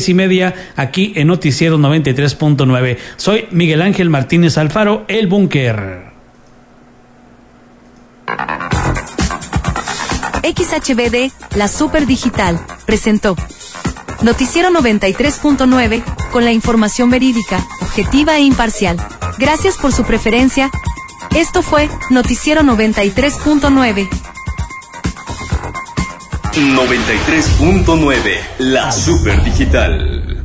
6:30, aquí en Noticiero 93.9. Soy Miguel Ángel Martínez Alfaro, El Búnker. XHBD, la Super Digital, presentó Noticiero 93.9, con la información verídica, objetiva e imparcial. Gracias por su preferencia. Esto fue Noticiero 93.9. 93.9, la Super Digital.